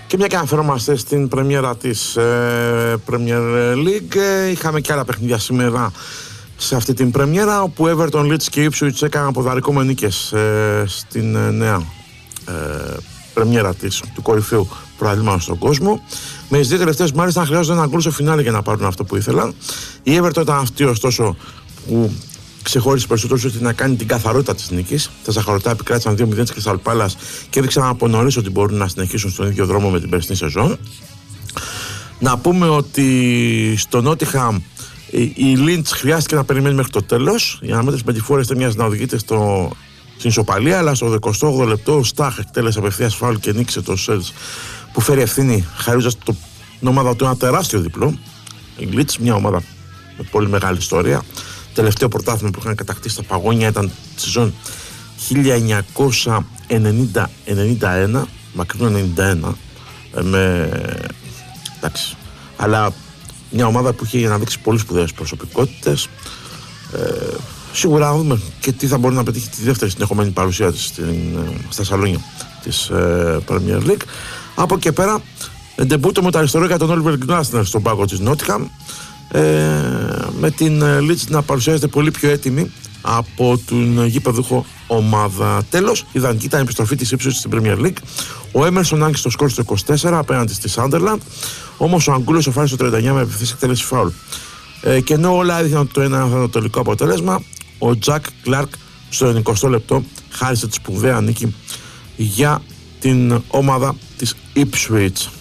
Και μια και αναφερόμαστε στην πρεμιέρα της Premier League, είχαμε και άλλα παιχνίδια σήμερα σε αυτή την πρεμιέρα, όπου Everton, Leeds και Ipswich έκαναν ποδαρικό με νίκες στην νέα πρεμιέρα του κορυφαίου προαθλήματος στον κόσμο. Με τις δύο τελευταίες μάλιστα χρειάζονταν ένα γκολ στο φινάλε για να πάρουν αυτό που ήθελαν. Η Everton ήταν αυτή ωστόσο που ξεχώρισε περισσότερο ώστε να κάνει την καθαρότητα της νίκης. Τα ζαχαρωτά επικράτησαν 2-0 της Crystal Palace και έδειξαν από νωρίς ότι μπορούν να συνεχίσουν στον ίδιο δρόμο με την περσινή σεζόν. Να πούμε ότι στο Nottingham η Lynch χρειάστηκε να περιμένει μέχρι το τέλος. Η αναμέτρηση με τη Forest μοιάζει να οδηγείται στην ισοπαλία, αλλά στο 28ο λεπτό ο Στάχ εκτέλεσε απευθείας φάουλ και νίκησε το Σέλς, που φέρει ευθύνη χαρίζοντας την ομάδα του ένα τεράστιο διπλό. Η Leeds, μια ομάδα με πολύ μεγάλη ιστορία. Τελευταίο πρωτάθλημα που είχαν κατακτήσει τα παγόνια ήταν τη σεζόν 1990-91, μακρινό 91, εντάξει, αλλά μια ομάδα που είχε αναδείξει πολύ σπουδαίες προσωπικότητες. Σίγουρα να δούμε και τι θα μπορεί να πετύχει τη δεύτερη συνεχομένη παρουσία της στα σαλόνια της Premier League. Από και πέρα, ντεμπούτο με το αριστερό για τον Oliver Glasner στον πάγκο της Nottingham, με την Leeds να παρουσιάζεται πολύ πιο έτοιμη από τον γήπεδούχο ομάδα. Τέλος, ιδανική ήταν η επιστροφή της Ipswich στην Premier League. Ο Emerson άγγισε το σκορ στο 24 απέναντι στη Sunderland, όμως ο Αγκούλος σοφάρισε το 39 με ευθύς εκτέλεση φάουλ. Και ενώ όλα έδειχναν ότι το ένα θα ήταν το τελικό αποτέλεσμα, ο Jack Clark στο 90 λεπτό χάρισε τη σπουδαία νίκη για την ομάδα της Ipswich.